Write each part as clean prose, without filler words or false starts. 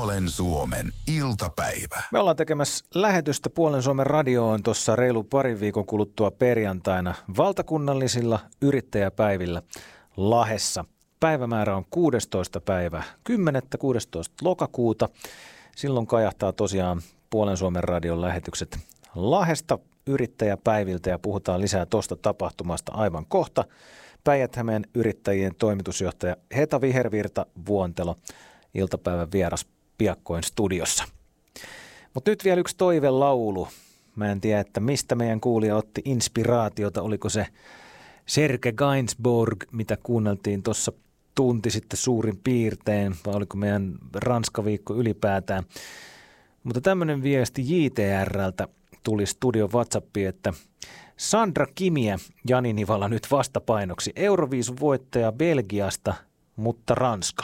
Puolen Suomen iltapäivä. Me ollaan tekemässä lähetystä Puolen Suomen radioon tuossa reilu parin viikon kuluttua perjantaina valtakunnallisilla yrittäjäpäivillä Lahdessa. Päivämäärä on 16. päivä 16. lokakuuta. Silloin kajahtaa tosiaan Puolen Suomen radion lähetykset Lahdesta yrittäjäpäiviltä ja puhutaan lisää tuosta tapahtumasta aivan kohta. Päijät-Hämeen yrittäjien toimitusjohtaja Heta Vihervirta Vuontelo, iltapäivän vieras piakkoin studiossa. Mutta nyt vielä yksi toivelaulu. Mä en tiedä, että mistä meidän kuulija otti inspiraatiota. Oliko se Serge Gainsbourg, mitä kuunneltiin tuossa tunti sitten suurin piirtein, vai oliko meidän Ranska-viikko ylipäätään. Mutta tämmöinen viesti JTRltä tuli studion WhatsAppiin, että Sandra Kimiä Jani Nivala nyt vastapainoksi. Euroviisun voittaja Belgiasta, mutta Ranska.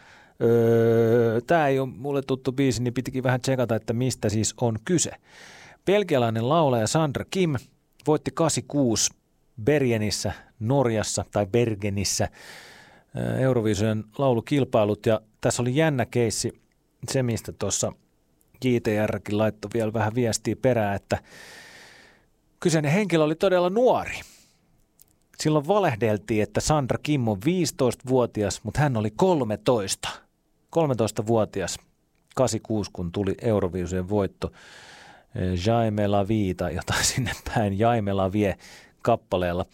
Tämä ei ole mulle tuttu biisi, niin pitikin vähän tsekata, että mistä siis on kyse. Belgialainen laulaja Sandra Kim voitti 86 Bergenissä, Norjassa tai Bergenissä Euroviisujen laulukilpailut. Ja tässä oli jännä keissi se, mistä tuossa JTRkin laittoi vielä vähän viestiä perään, että kyseinen henkilö oli todella nuori. Silloin valehdeltiin, että Sandra Kim on 15-vuotias, mutta hän oli 13. 13-vuotias, 86, kun tuli Euroviisujen voitto. Jaime la Vida, jota sinne päin Jaime la Vie kappaleella.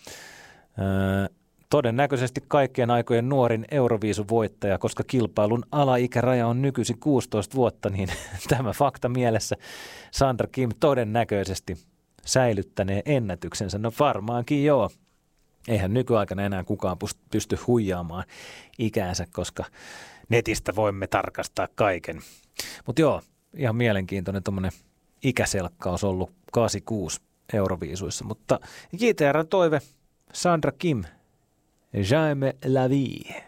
Todennäköisesti kaikkien aikojen nuorin Euroviisuvoittaja, koska kilpailun alaikäraja on nykyisin 16 vuotta, niin tämä fakta mielessä Sandra Kim todennäköisesti säilyttänee ennätyksensä. No varmaankin joo. Eihän nykyaikana enää kukaan pysty huijaamaan ikäänsä, koska netistä voimme tarkastaa kaiken. Mutta joo, ihan mielenkiintoinen tuommoinen ikäselkkaus ollut 86 Euroviisuissa. Mutta JTR toive Sandra Kim, Jaime la Vie.